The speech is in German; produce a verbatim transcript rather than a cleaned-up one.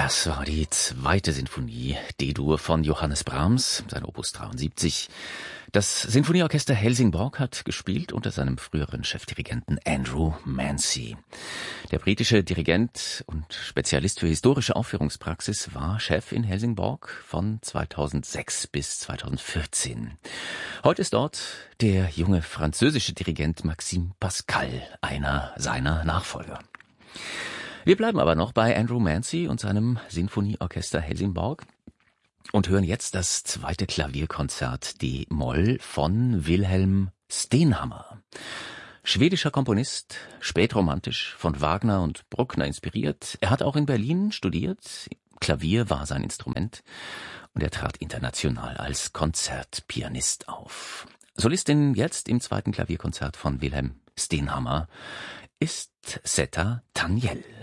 Das war die zweite Sinfonie D-Dur von Johannes Brahms, sein Opus dreiundsiebzig. Das Sinfonieorchester Helsingborg hat gespielt unter seinem früheren Chefdirigenten Andrew Mancy. Der britische Dirigent und Spezialist für historische Aufführungspraxis war Chef in Helsingborg von zweitausendsechs bis zweitausendvierzehn. Heute ist dort der junge französische Dirigent Maxime Pascal, einer seiner Nachfolger. Wir bleiben aber noch bei Andrew Mancy und seinem Sinfonieorchester Helsingborg und hören jetzt das zweite Klavierkonzert D-Moll von Wilhelm Stenhammar. Schwedischer Komponist, spätromantisch, von Wagner und Bruckner inspiriert. Er hat auch in Berlin studiert. Klavier war sein Instrument und er trat international als Konzertpianist auf. Solistin jetzt im zweiten Klavierkonzert von Wilhelm Stenhammar ist Setta Taniel.